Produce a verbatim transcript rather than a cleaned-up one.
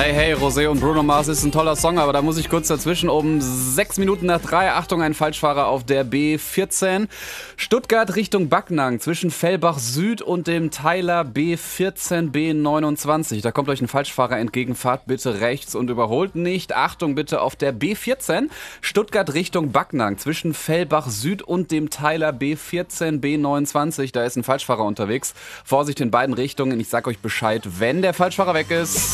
Hey, hey, Rosé und Bruno Mars ist ein toller Song, aber da muss ich kurz dazwischen. Um sechs Minuten nach drei, Achtung, ein Falschfahrer auf der B vierzehn. Stuttgart Richtung Backnang zwischen Fellbach Süd und dem Teiler B vierzehn B neunundzwanzig. Da kommt euch ein Falschfahrer entgegen, fahrt bitte rechts und überholt nicht. Achtung bitte auf der B vierzehn. Stuttgart Richtung Backnang zwischen Fellbach Süd und dem Teiler B vierzehn B neunundzwanzig. Da ist ein Falschfahrer unterwegs. Vorsicht in beiden Richtungen. Ich sag euch Bescheid, wenn der Falschfahrer weg ist.